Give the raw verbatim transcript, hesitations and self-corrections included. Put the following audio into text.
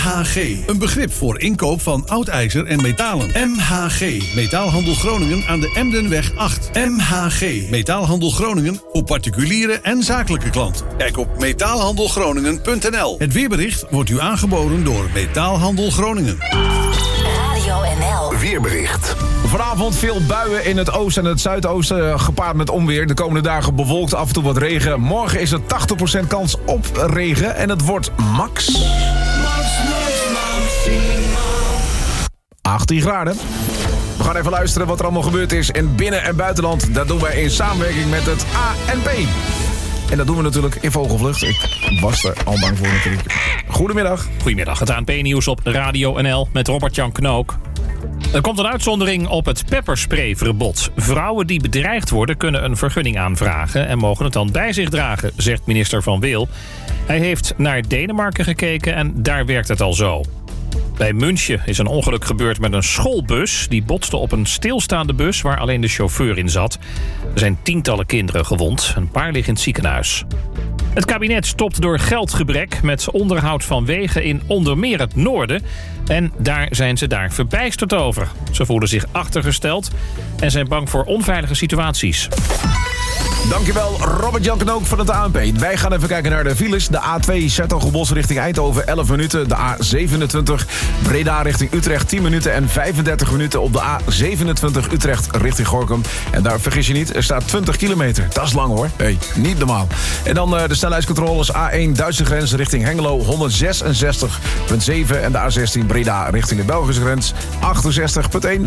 H G, een begrip voor inkoop van oud ijzer en metalen. M H G, Metaalhandel Groningen aan de Emdenweg acht. M H G, Metaalhandel Groningen voor particuliere en zakelijke klanten. Kijk op metaalhandelgroningen punt n l. Het weerbericht wordt u aangeboden door Metaalhandel Groningen. Radio N L. Weerbericht. Vanavond veel buien in het oosten en het zuidoosten, gepaard met onweer. De komende dagen bewolkt, af en toe wat regen. Morgen is er tachtig procent kans op regen en het wordt max... achttien graden. We gaan even luisteren wat er allemaal gebeurd is in binnen- en buitenland. Dat doen wij in samenwerking met het A N P. En dat doen we natuurlijk in vogelvlucht. Ik was er al bang voor natuurlijk. Goedemiddag. Goedemiddag, het A N P-nieuws op Radio N L met Robert-Jan Knook. Er komt een uitzondering op het peppersprayverbod. Vrouwen die bedreigd worden kunnen een vergunning aanvragen en mogen het dan bij zich dragen, zegt minister Van Wil. Hij heeft naar Denemarken gekeken en daar werkt het al zo. Bij München is een ongeluk gebeurd met een schoolbus. Die botste op een stilstaande bus waar alleen de chauffeur in zat. Er zijn tientallen kinderen gewond. Een paar liggen in het ziekenhuis. Het kabinet stopt door geldgebrek met onderhoud van wegen in onder meer het noorden. En daar zijn ze daar verbijsterd over. Ze voelen zich achtergesteld en zijn bang voor onveilige situaties. Dankjewel, Robert-Jan Knook van het A N P. Wij gaan even kijken naar de files. De A twee Zertogenbosch richting Eindhoven, elf minuten. De A zevenentwintig Breda richting Utrecht, tien minuten en vijfendertig minuten. Op de A zevenentwintig Utrecht richting Gorinchem. En daar vergis je niet, er staat twintig kilometer. Dat is lang hoor. Hey, niet normaal. En dan uh, de snelheidscontroles. A één Duitse grens richting Hengelo, honderdzesenzestig komma zeven. En de A zestien Breda richting de Belgische grens, achtenzestig komma één.